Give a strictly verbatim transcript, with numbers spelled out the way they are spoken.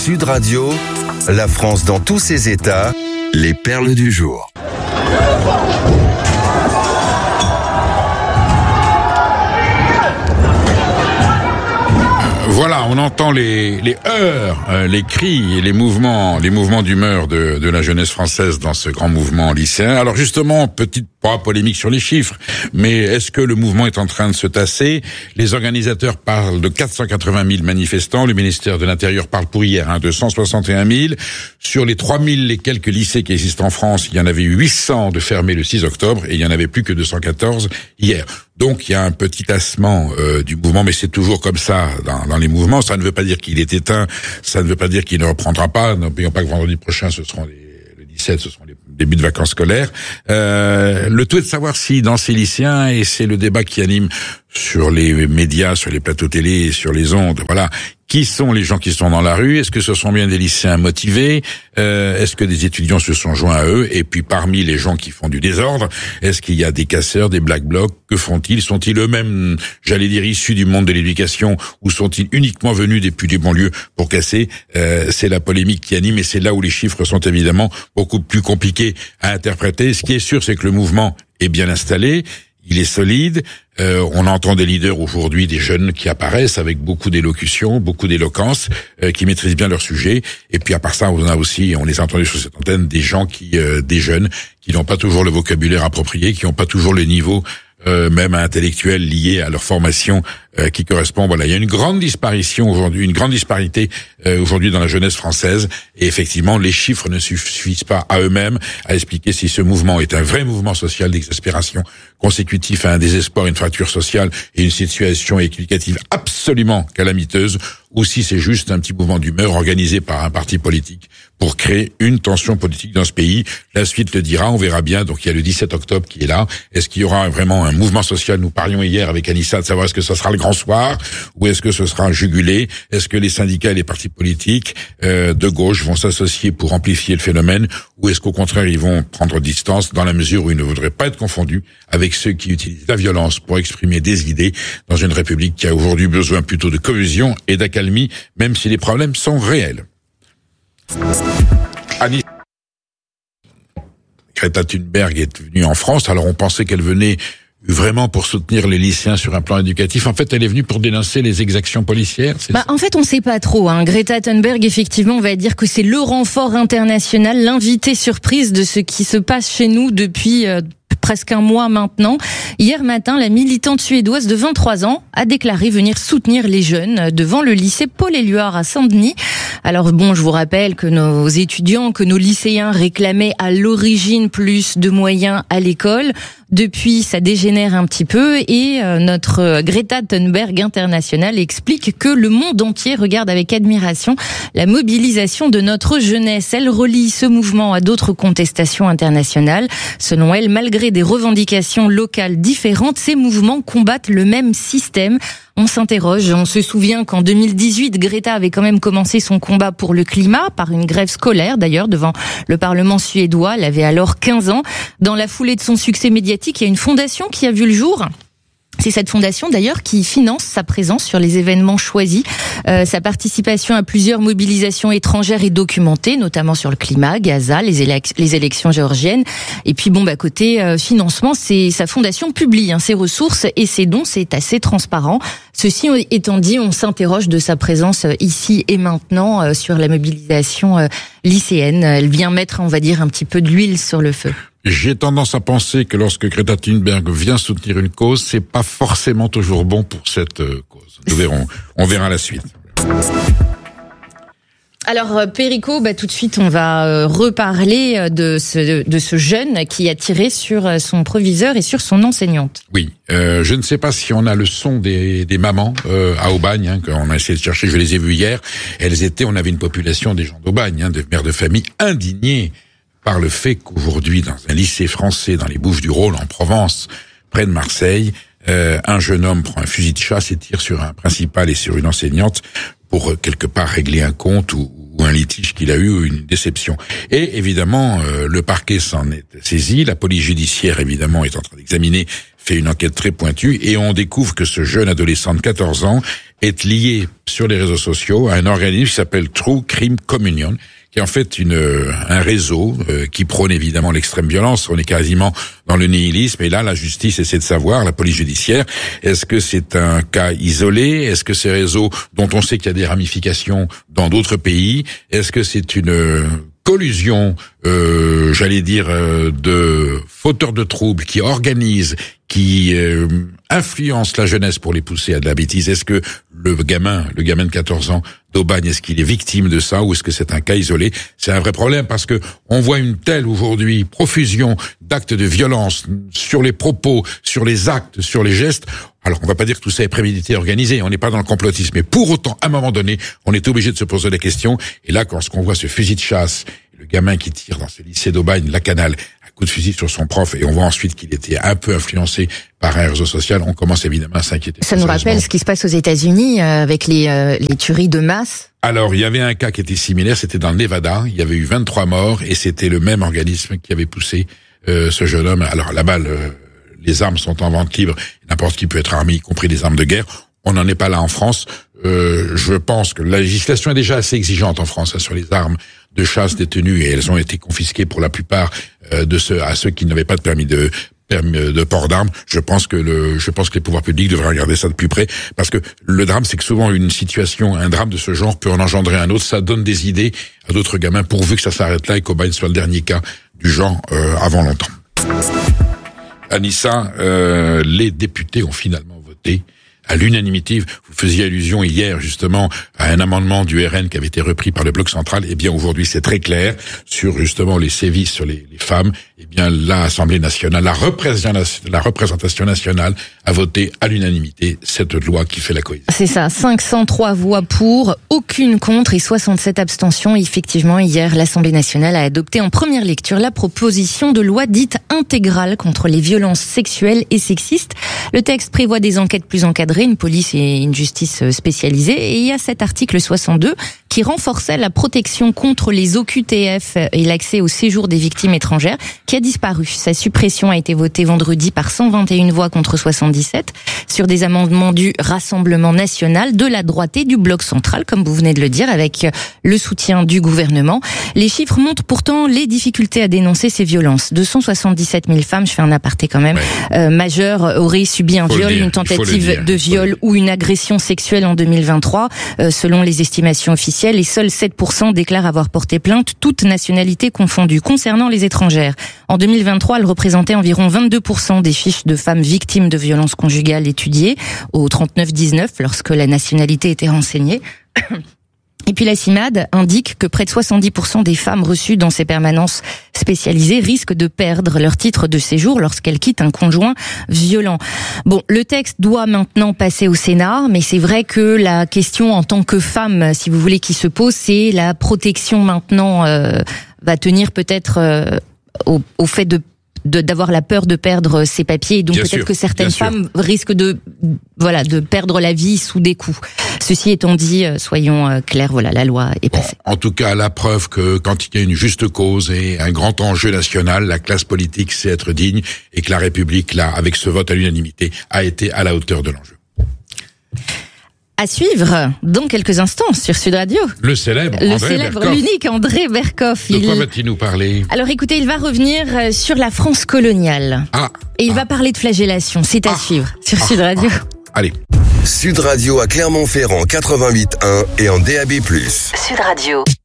Sud Radio, la France dans tous ses états, les perles du jour. Voilà, on entend les, les heurts, euh, les cris et les mouvements, les mouvements d'humeur de, de la jeunesse française dans ce grand mouvement lycéen. Alors justement, petite pas polémique sur les chiffres, mais est-ce que le mouvement est en train de se tasser? Les organisateurs parlent de quatre cent quatre-vingt mille manifestants, le ministère de l'Intérieur parle pour hier hein, de cent soixante et un mille. Sur les trois mille et quelques lycées qui existent en France, il y en avait eu huit cents de fermés le six octobre et il y en avait plus que deux cent quatorze hier. Donc il y a un petit tassement euh, du mouvement, mais c'est toujours comme ça dans, dans les mouvements. Ça ne veut pas dire qu'il est éteint, ça ne veut pas dire qu'il ne reprendra pas. N'oublions pas que vendredi prochain, ce seront les, le dix-sept, ce seront les débuts de vacances scolaires. Euh, le tout est de savoir si dans ces lycéens, et c'est le débat qui anime sur les médias, sur les plateaux télé, sur les ondes, voilà, qui sont les gens qui sont dans la rue? Est-ce que ce sont bien des lycéens motivés? euh, Est-ce que des étudiants se sont joints à eux? Et puis parmi les gens qui font du désordre, est-ce qu'il y a des casseurs, des black blocs? Que font-ils? Sont-ils eux-mêmes, j'allais dire, issus du monde de l'éducation, ou sont-ils uniquement venus depuis des banlieues pour casser? euh, C'est la polémique qui anime, et c'est là où les chiffres sont évidemment beaucoup plus compliqués à interpréter. Ce qui est sûr, c'est que le mouvement est bien installé. Il est solide. Euh, on entend des leaders aujourd'hui, des jeunes qui apparaissent avec beaucoup d'élocution, beaucoup d'éloquence, euh, qui maîtrisent bien leur sujet. Et puis à part ça, on a aussi, on les a entendus sur cette antenne, des gens qui, euh, des jeunes qui n'ont pas toujours le vocabulaire approprié, qui n'ont pas toujours le niveau euh, même intellectuel lié à leur formation euh, qui correspond. Voilà, il y a une grande disparition aujourd'hui, une grande disparité euh, aujourd'hui dans la jeunesse française. Et effectivement, les chiffres ne suffisent pas à eux-mêmes à expliquer si ce mouvement est un vrai mouvement social d'exaspération consécutif à un désespoir, une fracture sociale et une situation éducative absolument calamiteuse, ou si c'est juste un petit mouvement d'humeur organisé par un parti politique pour créer une tension politique dans ce pays. La suite le dira, on verra bien. Donc il y a le dix-sept octobre qui est là. Est-ce qu'il y aura vraiment un mouvement social? Nous parlions hier avec Anissa de savoir est-ce que ce sera le grand soir ou est-ce que ce sera un jugulé? Est-ce que les syndicats et les partis politiques euh, de gauche vont s'associer pour amplifier le phénomène, ou est-ce qu'au contraire ils vont prendre distance dans la mesure où ils ne voudraient pas être confondus avec ceux qui utilisent la violence pour exprimer des idées dans une république qui a aujourd'hui besoin plutôt de cohésion et d'accalmie, même si les problèmes sont réels. Annie Greta Thunberg est venue en France, alors on pensait qu'elle venait vraiment pour soutenir les lycéens sur un plan éducatif. En fait, elle est venue pour dénoncer les exactions policières. C'est bah, ça? En fait, on sait pas trop. Hein. Greta Thunberg, effectivement, on va dire que c'est le renfort international, l'invité surprise de ce qui se passe chez nous depuis euh, presque un mois maintenant. Hier matin, la militante suédoise de vingt-trois ans a déclaré venir soutenir les jeunes devant le lycée Paul-Éluard à Saint-Denis. Alors bon, je vous rappelle que nos étudiants, que nos lycéens réclamaient à l'origine plus de moyens à l'école. Depuis, ça dégénère un petit peu et euh, notre Greta Thunberg internationale explique que le monde entier regarde avec admiration la mobilisation de notre jeunesse. Elle relie ce mouvement à d'autres contestations internationales. Selon elle, malgré des revendications locales différentes, ces mouvements combattent le même système. On s'interroge, on se souvient qu'en deux mille dix-huit, Greta avait quand même commencé son combat pour le climat, par une grève scolaire d'ailleurs, devant le Parlement suédois. Elle avait alors quinze ans. Dans la foulée de son succès médiatique, il y a une fondation qui a vu le jour. C'est cette fondation d'ailleurs qui finance sa présence sur les événements choisis. Euh, sa participation à plusieurs mobilisations étrangères est documentée, notamment sur le climat, Gaza, les, élec- les élections géorgiennes. Et puis bon, bah côté euh, financement, c'est sa fondation publie hein, ses ressources et ses dons, c'est assez transparent. Ceci étant dit, on s'interroge de sa présence ici et maintenant euh, sur la mobilisation euh, lycéenne. Elle vient mettre, on va dire, un petit peu de l'huile sur le feu. J'ai tendance à penser que lorsque Greta Thunberg vient soutenir une cause, c'est pas forcément toujours bon pour cette cause. Nous verrons, on verra la suite. Alors Perico, bah tout de suite on va reparler de ce de ce jeune qui a tiré sur son proviseur et sur son enseignante. Oui, euh, je ne sais pas si on a le son des des mamans euh, à Aubagne, hein, qu'on a essayé de chercher. Je les ai vues hier. Elles étaient, on avait une population des gens d'Aubagne, hein, de mères de famille indignées par le fait qu'aujourd'hui, dans un lycée français, dans les Bouches-du-Rhône, en Provence, près de Marseille, euh, un jeune homme prend un fusil de chasse et tire sur un principal et sur une enseignante pour euh, quelque part régler un compte ou, ou un litige qu'il a eu ou une déception. Et évidemment, euh, le parquet s'en est saisi, la police judiciaire évidemment est en train d'examiner fait une enquête très pointue et on découvre que ce jeune adolescent de quatorze ans est lié sur les réseaux sociaux à un organisme qui s'appelle True Crime Communion, qui est en fait une, un réseau euh, qui prône évidemment l'extrême violence. On est quasiment dans le nihilisme. Et là, la justice essaie de savoir, la police judiciaire, est-ce que c'est un cas isolé? Est-ce que ces réseaux, dont on sait qu'il y a des ramifications dans d'autres pays, est-ce que c'est une collusion, euh, j'allais dire, euh, de fauteurs de troubles qui organisent, qui euh, influencent la jeunesse pour les pousser à de la bêtise? Est-ce que le gamin, le gamin de quatorze ans d'Aubagne, est-ce qu'il est victime de ça ou est-ce que c'est un cas isolé? C'est un vrai problème parce que on voit une telle aujourd'hui profusion d'actes de violence sur les propos, sur les actes, sur les gestes. Alors, on va pas dire que tout ça est prémédité et organisé, on n'est pas dans le complotisme, mais pour autant, à un moment donné, on est obligé de se poser la question. Et là, quand on voit ce fusil de chasse, le gamin qui tire dans ce lycée d'Aubagne, la Canale, un coup de fusil sur son prof, et on voit ensuite qu'il était un peu influencé par un réseau social, on commence évidemment à s'inquiéter. Ça nous rappelle ce qui se passe aux États-Unis euh, avec les, euh, les tueries de masse. Alors, il y avait un cas qui était similaire, c'était dans le Nevada, il y avait eu vingt-trois morts, et c'était le même organisme qui avait poussé euh, ce jeune homme. Alors là-bas, le, les armes sont en vente libre, n'importe qui peut être armé, y compris des armes de guerre. On n'en est pas là en France. Euh, je pense que la législation est déjà assez exigeante en France hein, sur les armes de chasse détenues, et elles ont été confisquées pour la plupart euh, de ceux à ceux qui n'avaient pas de permis de permis de port d'armes. Je pense que le, je pense que les pouvoirs publics devraient regarder ça de plus près, parce que le drame, c'est que souvent une situation, un drame de ce genre peut en engendrer un autre. Ça donne des idées à d'autres gamins, pourvu que ça s'arrête là et qu'Aubagne soit le dernier cas du genre euh, avant longtemps. Anissa, euh, les députés ont finalement voté à l'unanimité. Vous faisiez allusion hier justement à un amendement du R N qui avait été repris par le Bloc central. Eh bien aujourd'hui c'est très clair sur justement les sévices sur les, les femmes. Eh bien l'Assemblée nationale, la représentation, la représentation nationale a voté à l'unanimité cette loi qui fait la cohésion. C'est ça, cinq cent trois voix pour, aucune contre et soixante-sept abstentions. Effectivement, hier l'Assemblée nationale a adopté en première lecture la proposition de loi dite intégrale contre les violences sexuelles et sexistes. Le texte prévoit des enquêtes plus encadrées, une police et une justice spécialisée. Et il y a cet article soixante-deux qui renforçait la protection contre les O Q T F et l'accès au séjour des victimes étrangères, qui a disparu. Sa suppression a été votée vendredi par cent vingt et une voix contre soixante-dix-sept sur des amendements du Rassemblement national, de la droite et du Bloc central, comme vous venez de le dire, avec le soutien du gouvernement. Les chiffres montrent pourtant les difficultés à dénoncer ces violences. deux cent soixante-dix-sept mille femmes, je fais un aparté quand même, ouais. euh, majeures auraient subi un viol, une tentative de viol ou une agression sexuelle en deux mille vingt-trois. Euh, selon les estimations officielles, et seuls sept pour cent déclarent avoir porté plainte, toutes nationalités confondues. Concernant les étrangères, en deux mille vingt-trois, elles représentaient environ vingt-deux pour cent des fiches de femmes victimes de violences conjugales étudiées au trente-neuf dix-neuf lorsque la nationalité était renseignée. Et puis la CIMAD indique que près de soixante-dix pour cent des femmes reçues dans ces permanences spécialisées risquent de perdre leur titre de séjour lorsqu'elles quittent un conjoint violent. Bon, le texte doit maintenant passer au Sénat, mais c'est vrai que la question en tant que femme, si vous voulez, qui se pose, c'est la protection maintenant euh, va tenir peut-être euh, au, au fait de De, d'avoir la peur de perdre ses papiers, et donc bien peut-être sûr, que certaines femmes sûr. risquent de voilà de perdre la vie sous des coups. Ceci étant dit, soyons clairs, voilà, la loi est passée. Bon, en tout cas, la preuve que quand il y a une juste cause et un grand enjeu national, la classe politique sait être digne, et que la République, là, avec ce vote à l'unanimité, a été à la hauteur de l'enjeu. À suivre dans quelques instants sur Sud Radio. Le célèbre, le André célèbre, Berkoff. l'unique André Berkoff. De il... quoi va-t-il nous parler? Alors écoutez, il va revenir sur la France coloniale. Ah. Et il ah. va parler de flagellation. C'est à ah. suivre sur ah. Sud Radio. Ah. Allez. Sud Radio à Clermont-Ferrand quatre-vingt-huit point un et en D A B plus. Sud Radio.